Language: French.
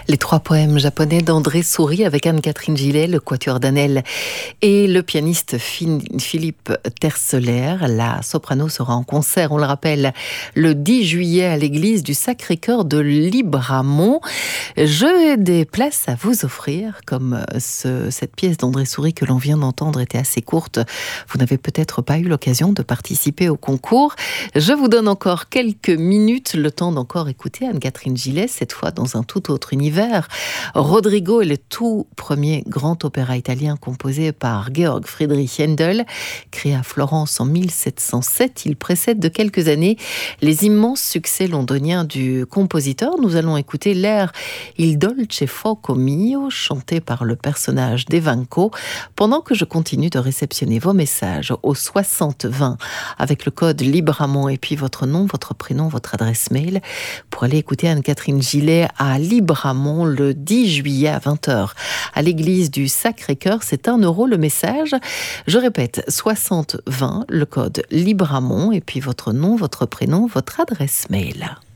Les 3 poèmes japonais d'André Souris avec Anne-Catherine Gillet, le quatuor d'Annelle et le pianiste Philippe Terceler. La soprano sera en concert, on le rappelle, le 10 juillet à l'église du Sacré-Cœur de Libramont. J'ai des places à vous offrir, comme cette pièce d'André Souris que l'on vient d'entendre était assez courte. Vous n'avez peut-être pas eu l'occasion de participer au concours. Je vous donne encore quelques minutes, le temps d'encore écouter Anne-Catherine Gillet, cette fois dans un tout autre univers. Rodrigo est le tout premier grand opéra italien composé par Georg Friedrich Händel, créé à Florence en 1707. Il précède de quelques années les immenses succès londoniens du compositeur. Nous allons écouter l'air Il dolce fuoco mio, chanté par le personnage d'Evanco, pendant que je continue de réceptionner vos messages au 6020 avec le code Libramont et puis votre nom, votre prénom, votre adresse mail pour aller écouter Anne-Catherine Gillet à Libramont le 10 juillet à 20h à l'église du Sacré-Cœur. C'est 1 € le message. Je répète, 6020, le code Libramont et puis votre nom, votre prénom, votre adresse mail.